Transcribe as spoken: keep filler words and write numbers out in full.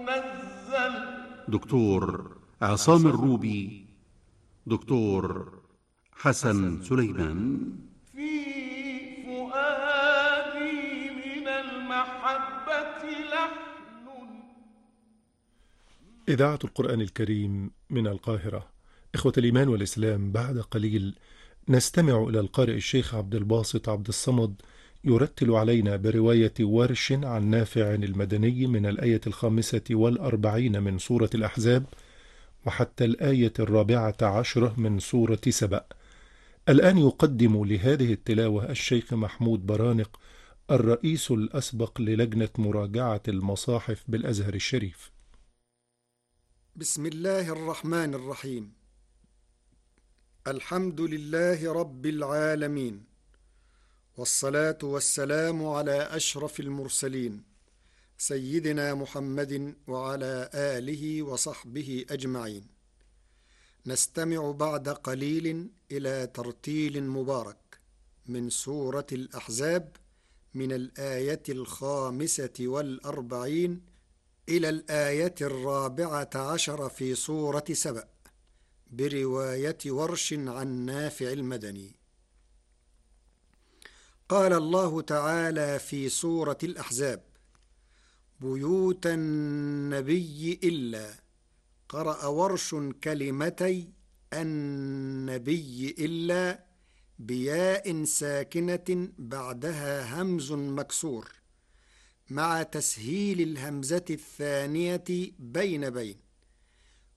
المنزل. دكتور عصام الروبي، دكتور حسن سليمان. في فؤادي من المحبة لحن. إذاعة القرآن الكريم من القاهرة. إخوة الإيمان والإسلام، بعد قليل نستمع إلى القارئ الشيخ عبد الباسط عبد الصمد يرتل علينا برواية ورش عن نافع المدني من الآية الخامسة والأربعين من سورة الأحزاب وحتى الآية الرابعة عشرة من سورة سبأ. الآن يقدم لهذه التلاوة الشيخ محمود برانق، الرئيس الأسبق للجنة مراجعة المصاحف بالأزهر الشريف. بسم الله الرحمن الرحيم. الحمد لله رب العالمين، والصلاة والسلام على أشرف المرسلين سيدنا محمد وعلى آله وصحبه أجمعين. نستمع بعد قليل إلى ترتيل مبارك من سورة الأحزاب من الآية الخامسة والأربعين إلى الآية الرابعة عشر في سورة سبأ برواية ورش عن نافع المدني. قال الله تعالى في سورة الأحزاب: بيوت النبي إلا. قرأ ورش كلمتي النبي إلا بياء ساكنة بعدها همز مكسور مع تسهيل الهمزة الثانية بين بين،